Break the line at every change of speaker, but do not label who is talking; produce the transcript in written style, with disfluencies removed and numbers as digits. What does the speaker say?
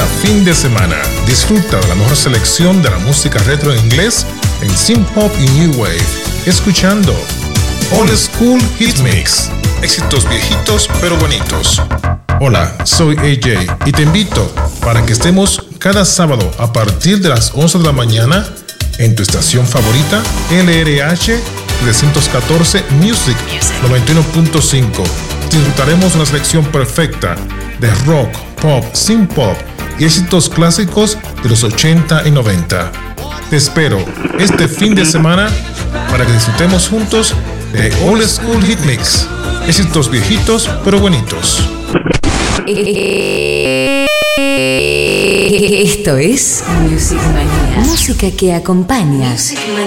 fin de semana. Disfruta de la mejor selección de la música retro en inglés en synth pop y new wave, escuchando Old School Hit Mix. Éxitos viejitos pero bonitos. Hola, soy AJ y te invito para que estemos cada sábado a partir de las 11 de la mañana en tu estación favorita, LRH 314 Music 91.5. Disfrutaremos una selección perfecta de rock, pop, synth pop y éxitos clásicos de los 80 y 90. Te espero este fin de semana para que disfrutemos juntos de Old School Hit Mix. Éxitos viejitos pero bonitos.
Esto es Music Manía. Música que acompaña.